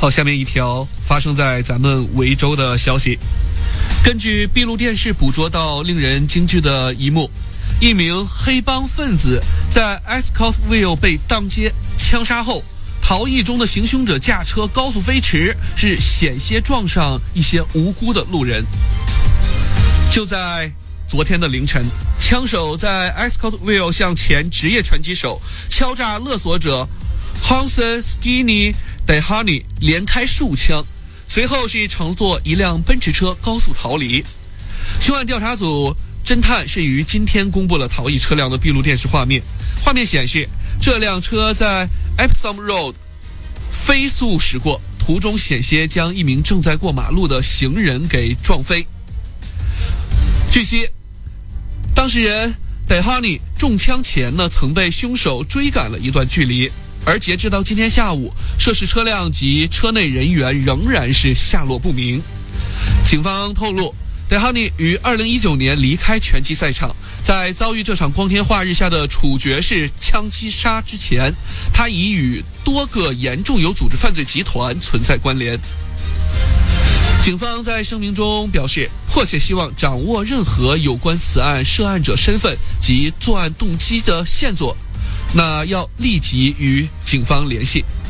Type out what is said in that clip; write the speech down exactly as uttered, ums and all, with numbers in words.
好，下面一条发生在咱们维州的消息。根据闭路电视捕捉到令人惊惧的一幕，一名黑帮分子在 Escottville 被当街枪杀后，逃逸中的行凶者驾车高速飞驰，是险些撞上一些无辜的路人。就在昨天的凌晨，枪手在 Escottville 向前职业拳击手敲诈勒索者 Hanson Skinny Dehani 连开数枪，随后是乘坐一辆奔驰车高速逃离。凶案调查组侦探是于今天公布了逃逸车辆的闭路电视画面，画面显示这辆车在 Epsom Road 飞速驶过，途中险些将一名正在过马路的行人给撞飞。据悉，当事人 Dehani 中枪前呢，曾被凶手追赶了一段距离，而截至到今天下午，涉事车辆及车内人员仍然是下落不明。警方透露，Dehani 于二零一九年离开拳击赛场，在遭遇这场光天化日下的处决式枪击杀之前，他已与多个严重有组织犯罪集团存在关联。警方在声明中表示，迫切希望掌握任何有关此案涉案者身份及作案动机的线索，那要立即与警方联系。